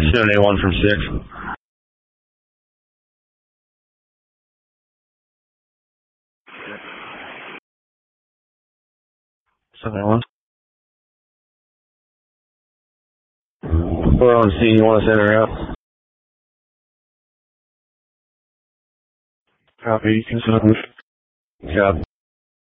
781 from 6. One. We're on scene. You want to send her out? Copy. You can send her. Copy.